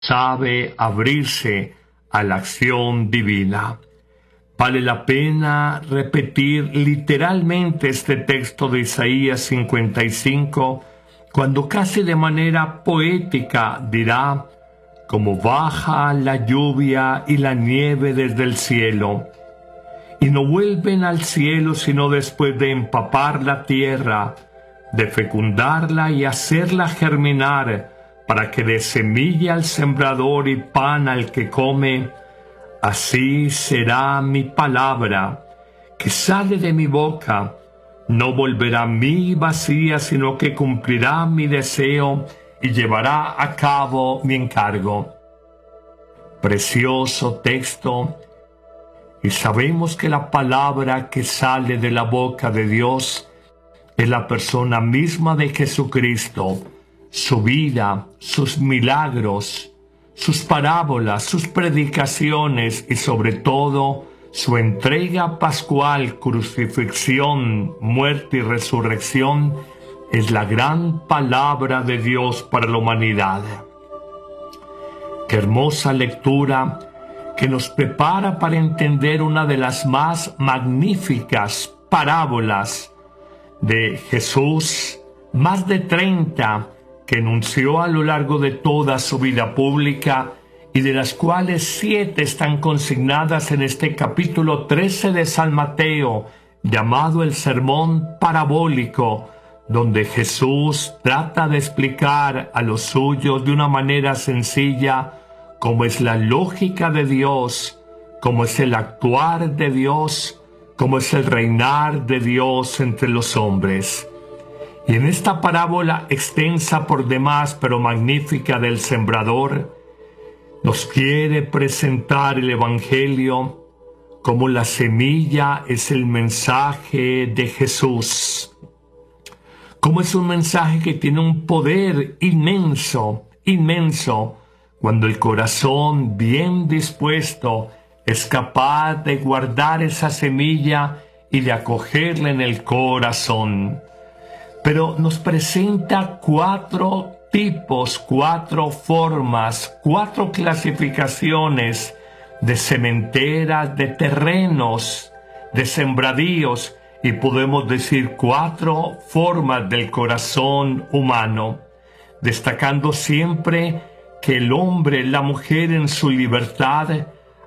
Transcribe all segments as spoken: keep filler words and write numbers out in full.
sabe abrirse a la acción divina. Vale la pena repetir literalmente este texto de Isaías cincuenta y cinco, cuando casi de manera poética dirá: como baja la lluvia y la nieve desde el cielo, y no vuelven al cielo sino después de empapar la tierra, de fecundarla y hacerla germinar, para que dé semilla al sembrador y pan al que come, así será mi palabra que sale de mi boca. No volverá a mí vacía, sino que cumplirá mi deseo y llevará a cabo mi encargo. Precioso texto, y sabemos que la palabra que sale de la boca de Dios es la persona misma de Jesucristo, su vida, sus milagros, sus parábolas, sus predicaciones y sobre todo su entrega pascual, crucifixión, muerte y resurrección es la gran palabra de Dios para la humanidad. Qué hermosa lectura que nos prepara para entender una de las más magníficas parábolas de Jesús, más de treinta que enunció a lo largo de toda su vida pública, y de las cuales siete están consignadas en este capítulo trece de San Mateo, llamado el Sermón Parabólico, donde Jesús trata de explicar a los suyos de una manera sencilla cómo es la lógica de Dios, cómo es el actuar de Dios, cómo es el reinar de Dios entre los hombres. Y en esta parábola extensa por demás, pero magnífica, del sembrador, nos quiere presentar el Evangelio como la semilla es el mensaje de Jesús. Como es un mensaje que tiene un poder inmenso, inmenso, cuando el corazón bien dispuesto es capaz de guardar esa semilla y de acogerla en el corazón. Pero nos presenta cuatro tipos, cuatro formas, cuatro clasificaciones de sementeras, de terrenos, de sembradíos, y podemos decir cuatro formas del corazón humano, destacando siempre que el hombre, la mujer en su libertad,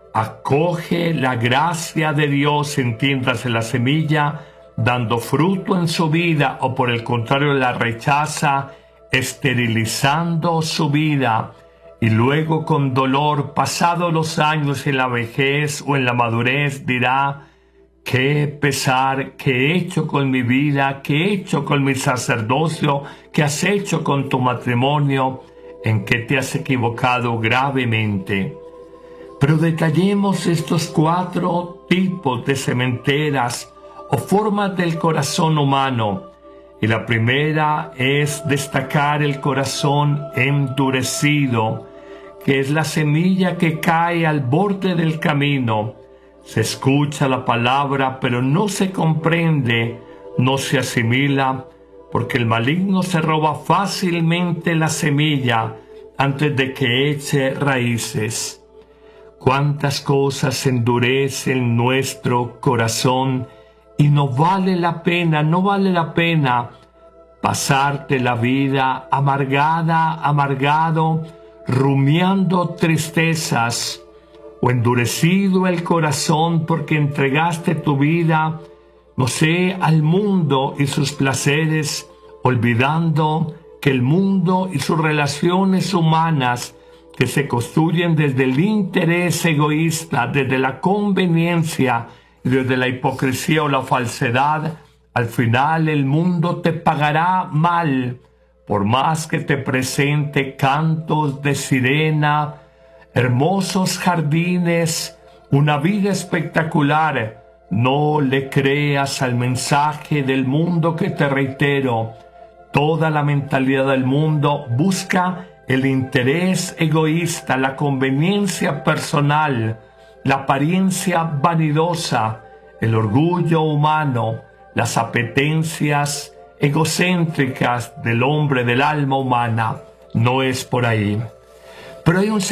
acoge la gracia de Dios, entiéndase la semilla, dando fruto en su vida, o por el contrario la rechaza, esterilizando su vida, y luego con dolor, pasados los años en la vejez o en la madurez, dirá: qué pesar, qué he hecho con mi vida, qué he hecho con mi sacerdocio, qué has hecho con tu matrimonio, en qué te has equivocado gravemente. Pero detallemos estos cuatro tipos de sementeras o formas del corazón humano. Y la primera es destacar el corazón endurecido, que es la semilla que cae al borde del camino. Se escucha la palabra, pero no se comprende, no se asimila, porque el maligno se roba fácilmente la semilla antes de que eche raíces. Cuántas cosas endurecen nuestro corazón, y no vale la pena, no vale la pena pasarte la vida amargada, amargado, rumiando tristezas, o endurecido el corazón porque entregaste tu vida, no sé, al mundo y sus placeres, olvidando que el mundo y sus relaciones humanas, que se construyen desde el interés egoísta, desde la conveniencia, desde la hipocresía o la falsedad, al final el mundo te pagará mal, por más que te presente cantos de sirena, hermosos jardines, una vida espectacular. No le creas al mensaje del mundo que, te reitero, toda la mentalidad del mundo busca el interés egoísta, la conveniencia personal, la apariencia vanidosa, el orgullo humano, las apetencias egocéntricas del hombre, del alma humana. No es por ahí. Pero hay un